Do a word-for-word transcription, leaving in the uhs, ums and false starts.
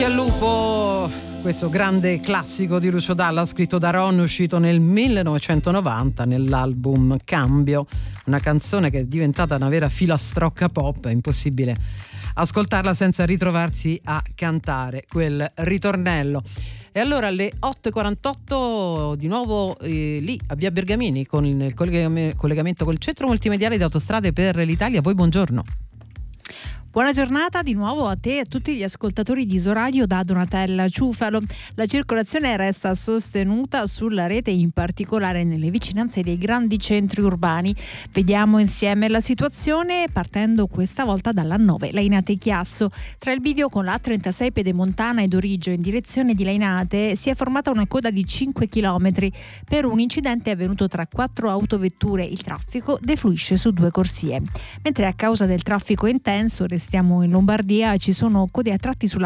Al lupo, questo grande classico di Lucio Dalla, scritto da Ron, uscito nel millenovecentonovanta nell'album Cambio, una canzone che è diventata una vera filastrocca pop. È impossibile ascoltarla senza ritrovarsi a cantare quel ritornello. E allora alle otto e quarantotto di nuovo eh, lì a Via Bergamini con il collegamento col Centro Multimediale di Autostrade per l'Italia. Voi buongiorno. Buona giornata di nuovo a te e a tutti gli ascoltatori di Isoradio da Donatella Ciufalo. La circolazione resta sostenuta sulla rete, in particolare nelle vicinanze dei grandi centri urbani. Vediamo insieme la situazione partendo questa volta dall'A nove Lainate Chiasso. Tra il bivio con l'A trentasei Pedemontana ed Origgio in direzione di Lainate si è formata una coda di cinque chilometri per un incidente avvenuto tra quattro autovetture. Il traffico defluisce su due corsie. Mentre a causa del traffico intenso, restiamo in Lombardia, ci sono code a tratti sulla